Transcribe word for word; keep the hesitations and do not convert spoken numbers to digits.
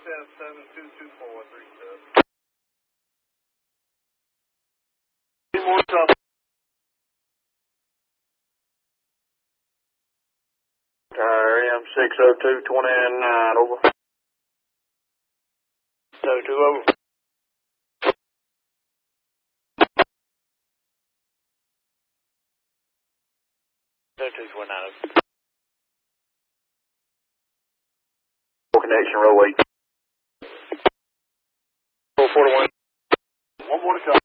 seven two two four three seven. Two more trouble. R M six oh two twenty-nine, over. six oh two, over. six oh two twenty-nine, over. Connection, row eight. four forty-one. One more to come.